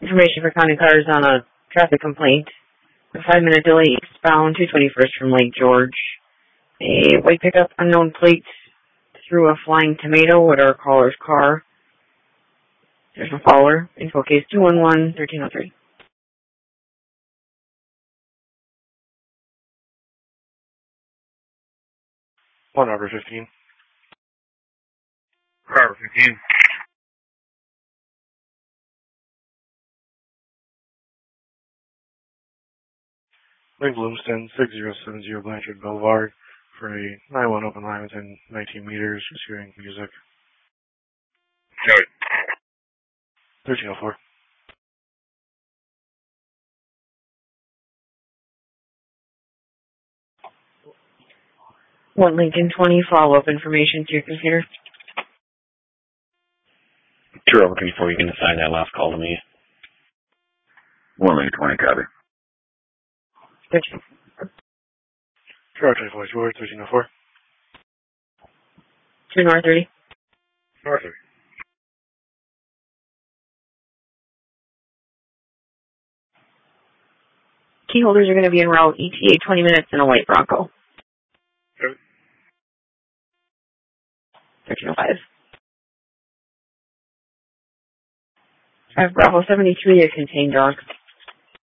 Information for county cars on a traffic complaint. A 5-minute delay eastbound 221st from Lake George. A white pickup, unknown plate, threw a flying tomato at our caller's car. There's no caller. Info case 211-1303. 1 Harbor 15. Harbor 15. Lake Bloomston, 6070 Blanchard Boulevard, for a 9-1 open line within 19 meters, just hearing music. Code. 1304. One Lincoln 20, follow-up information to your computer. 2 Harbor 24, you can assign that last call to me. 1 Lincoln 20, copy. 2 Harbor 24, George, 1304. 2 North 30. North 30. Key holders are going to be en route, ETA 20 minutes, in a white Bronco. Code. 1305. I have Bravo 73, a contained dog.